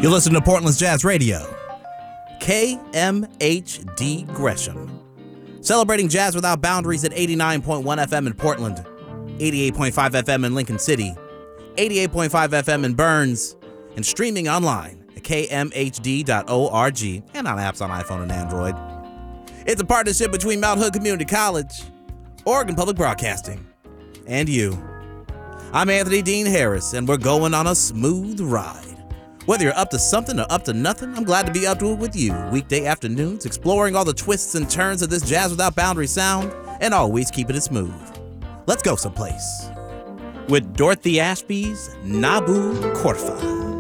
You listen to Portland's Jazz Radio, KMHD Gresham. Celebrating jazz without boundaries at 89.1 FM in Portland, 88.5 FM in Lincoln City, 88.5 FM in Burns, and streaming online at kmhd.org and on apps on iPhone and Android. It's a partnership between Mount Hood Community College, Oregon Public Broadcasting, and you. I'm Anthony Dean Harris, and we're going on a smooth ride. Whether you're up to something or up to nothing, I'm glad to be up to it with you. Weekday afternoons, exploring all the twists and turns of this jazz without boundary sound, and always keeping it smooth. Let's go someplace with Dorothy Ashby's Nabu Corfa.